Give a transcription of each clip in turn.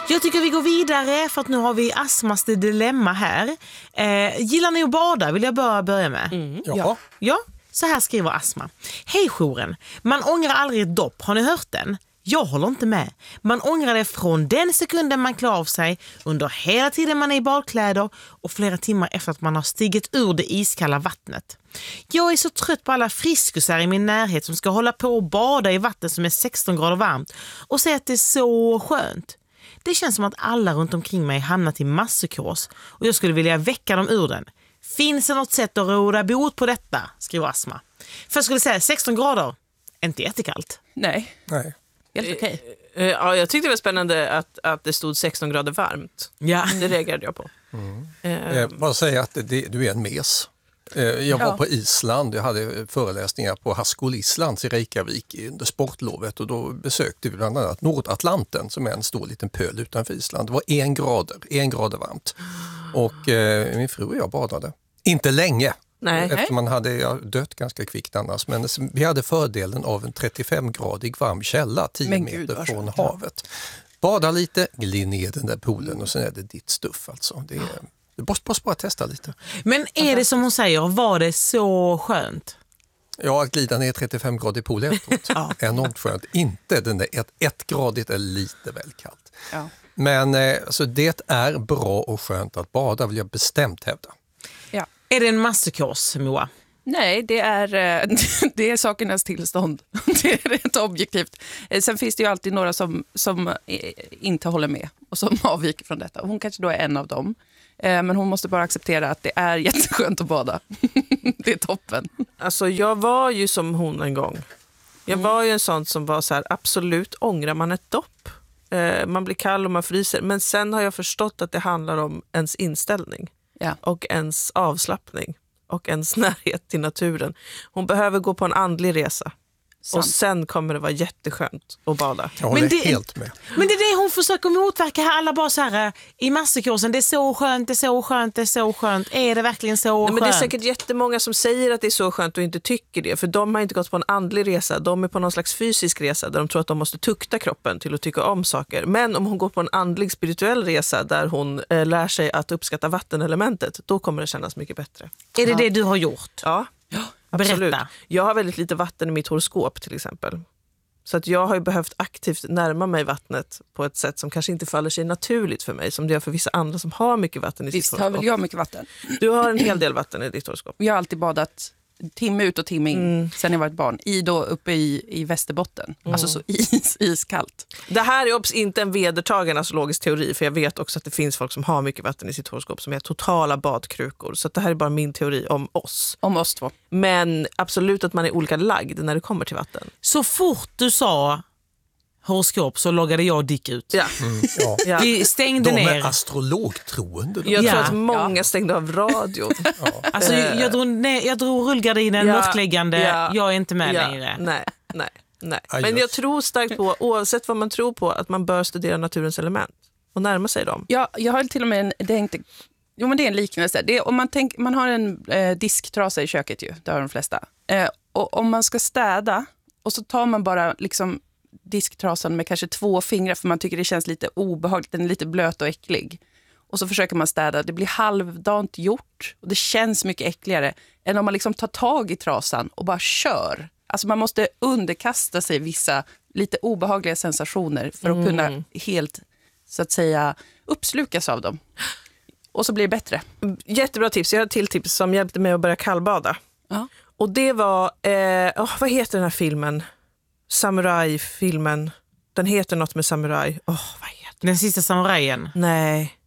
Jag tycker vi går vidare för att nu har vi Asmas dilemma här. Gillar ni att bada? Vill jag börja med? Ja, så här skriver Asma. Hej jouren, man ångrar aldrig ett dopp, har ni hört den? Jag håller inte med. Man ångrar det från den sekunden man klär av sig, under hela tiden man är i badkläder och flera timmar efter att man har stigit ur det iskalla vattnet. Jag är så trött på alla friskusar i min närhet som ska hålla på och bada i vatten som är 16 grader varmt och säga att det är så skönt. Det känns som att alla runt omkring mig hamnat i masspsykos och jag skulle vilja väcka dem ur den. Finns det något sätt att råda bot på detta? Skriver Asma. För jag skulle säga 16 grader, inte jättekallt. Nej. Helt okej. Ja, jag tyckte det var spännande att det stod 16 grader varmt. Ja. Det reagerade jag på. Bara säga att du är en mes. Jag var på Island, jag hade föreläsningar på Haskell Islands i Reykjavik under sportlovet och då besökte vi bland annat Nordatlanten som är en stor liten pöl utanför Island. Det var 1 grader varmt och min fru och jag badade. Inte länge. Nej. Efter man hade dött ganska kvickt annars. Men vi hade fördelen av en 35-gradig varm källa 10 meter från havet. Bada lite, glid ner den där poolen och sen är det ditt stuff alltså. Du måste bara testa lite. Men är det som hon säger, var det så skönt? Ja, att glida ner 35-gradig pool efteråt. Enormt skönt. Inte den där 1-gradigt är lite väl kallt. Ja. Men alltså, det är bra och skönt att bada vill jag bestämt hävda. Ja. Är det en masspsykos, Moa? Nej, det är sakernas tillstånd. Det är rätt objektivt. Sen finns det ju alltid några som inte håller med och som avviker från detta. Hon kanske då är en av dem. Men hon måste bara acceptera att det är jätteskönt att bada. Det är toppen. Alltså jag var ju som hon en gång. Jag var ju en sån som var så här, absolut ångrar man ett dopp. Man blir kall och man fryser. Men sen har jag förstått att det handlar om ens inställning. Ja. Och ens avslappning. Och ens närhet till naturen. Hon behöver gå på en andlig resa. Sant. Och sen kommer det vara jätteskönt att bada. Jag håller helt med. Men det är det hon försöker motverka här. Alla bara så här i masspsykosen. Det är så skönt, det är så skönt, det är så skönt. Är det verkligen så skönt? Men det är säkert jättemånga som säger att det är så skönt och inte tycker det. För de har inte gått på en andlig resa. De är på någon slags fysisk resa där de tror att de måste tukta kroppen till att tycka om saker. Men om hon går på en andlig spirituell resa där hon lär sig att uppskatta vattenelementet, då kommer det kännas mycket bättre. Är det du har gjort? Ja. Absolut. Berätta. Jag har väldigt lite vatten i mitt horoskop till exempel. Så att jag har ju behövt aktivt närma mig vattnet på ett sätt som kanske inte faller sig naturligt för mig. Som det gör för vissa andra som har mycket vatten i sitt horoskop. Visst har väl jag mycket vatten. Du har en hel del vatten i ditt horoskop. Jag har alltid badat timme ut och timme in sen jag var ett barn. Uppe i Västerbotten. Alltså så iskallt. Det här är inte en vedertagen astrologisk teori, för jag vet också att det finns folk som har mycket vatten i sitt horoskop som är totala badkrukor. Så att det här är bara min teori om oss. Om oss två. Men absolut att man är olika lagd när det kommer till vatten. Så fort du sa horoskop så loggade jag och Dick ut. Ja. Ja. Vi stängde De ner. är astrologtroende. Jag tror att många stängde av radion. Alltså, jag drog rullgardinen, mörkläggande. Jag är inte med längre. Nej. Men jag tror starkt på, oavsett vad man tror på, att man bör studera naturens element och närma sig dem. Ja, jag har till och med det är en liknelse. Om man har en disktrasa i köket ju, det har de flesta. Och om man ska städa och så tar man bara liksom disktrasan med kanske 2 fingrar för man tycker det känns lite obehagligt, den är lite blöt och äcklig. Och så försöker man städa, det blir halvdant gjort och det känns mycket äckligare än om man liksom tar tag i trasan och bara kör. Alltså man måste underkasta sig vissa lite obehagliga sensationer för att kunna helt, så att säga, uppslukas av dem. Och så blir det bättre. Jättebra tips. Jag har ett till tips som hjälpte mig att börja kallbada. Ja. Och det var, vad heter den här filmen? Samurai-filmen. Den heter något med samurai. Vad heter Den sista samurajen. Nej.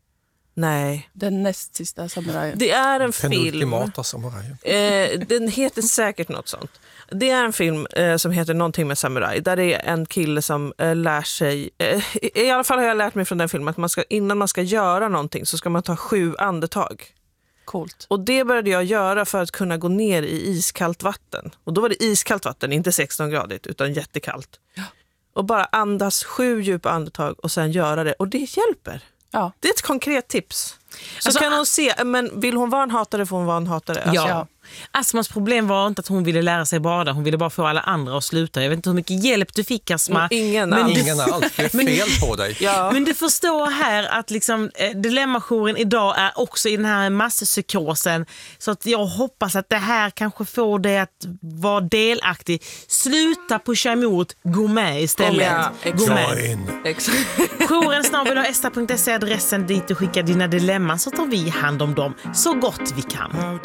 Den näst sista samurajen. Det är en Den film. ultimata samurajen. Den heter säkert något sånt. Det är en film som heter någonting med samurai. Där det är en kille som lär sig... I alla fall har jag lärt mig från den filmen att innan man ska göra någonting så ska man ta 7 andetag. Coolt. Och det började jag göra för att kunna gå ner i iskallt vatten. Och då var det iskallt vatten, inte 16-gradigt utan jättekallt. Ja. Och bara andas 7 djupa andetag och sen göra det. Och det hjälper. Ja. Det är ett konkret tips. Så Alltså, kan hon se, men vill hon vara en hatare får hon vara en hatare. Alltså. Ja. Asmas problem var inte att hon ville lära sig bada, hon ville bara få alla andra att sluta. Jag vet inte hur mycket hjälp du fick, Asma. Ingen alls. Det är fel på dig. Ja. Men du förstår här att liksom, dilemmajouren idag är också i den här masspsykosen. Så att jag hoppas att det här kanske får dig att vara delaktig. Sluta pusha emot, gå med istället. Gå med. Jouren@esta.se, adressen dit du skickar dina dilemman, så tar vi hand om dem så gott vi kan.